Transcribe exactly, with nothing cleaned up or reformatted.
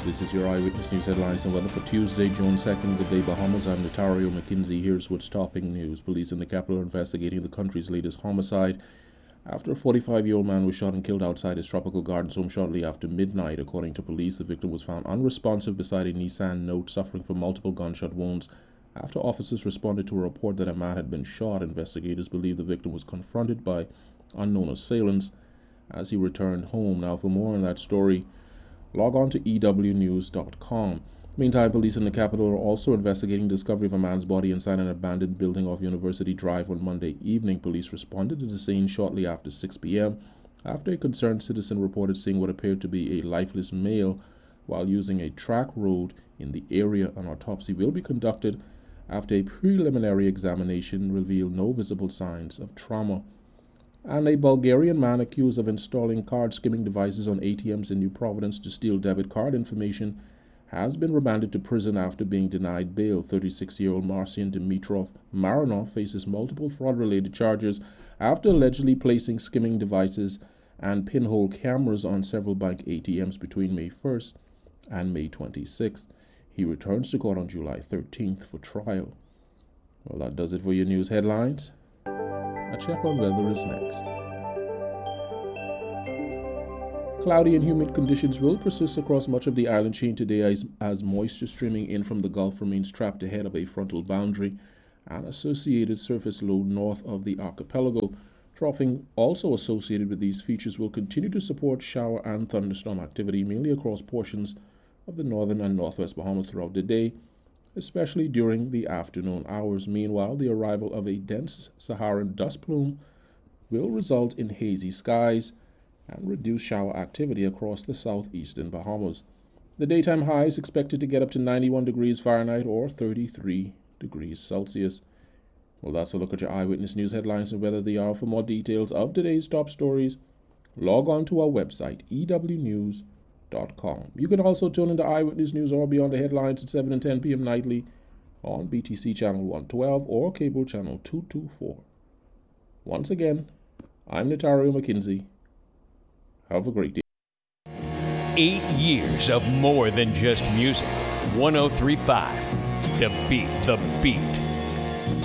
This is your Eyewitness News headlines and weather for Tuesday, June second. Good day, Bahamas. I'm Natario McKinsey. Here's what's topping news. Police in the capital are investigating the country's latest homicide after a forty-five-year-old man was shot and killed outside his Tropical Gardens home shortly after midnight. According to police, the victim was found unresponsive beside a Nissan Note, suffering from multiple gunshot wounds. After officers responded to a report that a man had been shot, investigators believe the victim was confronted by unknown assailants as he returned home. Now, for more on that story, log on to E W news dot com. Meantime, police in the capital are also investigating the discovery of a man's body inside an abandoned building off University Drive on Monday evening. Police responded to the scene shortly after six p.m. after a concerned citizen reported seeing what appeared to be a lifeless male while using a track road in the area. An autopsy will be conducted after a preliminary examination revealed no visible signs of trauma. And a Bulgarian man accused of installing card skimming devices on A T Ms in New Providence to steal debit card information has been remanded to prison after being denied bail. thirty-six-year-old Marcian Dimitrov Maranov faces multiple fraud-related charges after allegedly placing skimming devices and pinhole cameras on several bank A T Ms between May first and May twenty-sixth. He returns to court on July thirteenth for trial. Well, that does it for your news headlines. A check on weather is next. Cloudy and humid conditions will persist across much of the island chain today as, as moisture streaming in from the Gulf remains trapped ahead of a frontal boundary and associated surface low north of the archipelago. Troughing also associated with these features will continue to support shower and thunderstorm activity, mainly across portions of the northern and northwest Bahamas throughout the day, especially during the afternoon hours. Meanwhile, the arrival of a dense Saharan dust plume will result in hazy skies and reduce shower activity across the southeastern Bahamas. The daytime high is expected to get up to ninety-one degrees Fahrenheit or thirty-three degrees Celsius. Well, that's a look at your Eyewitness News headlines and weather the hour. For more details of today's top stories, log on to our website, E W news dot com. You can also tune into Eyewitness News or Beyond the Headlines at seven and ten p.m. nightly on B T C Channel one twelve or Cable Channel two twenty-four. Once again, I'm Natario McKinsey. Have a great day. Eight years of more than just music. one oh three point five, The Beat, The Beat.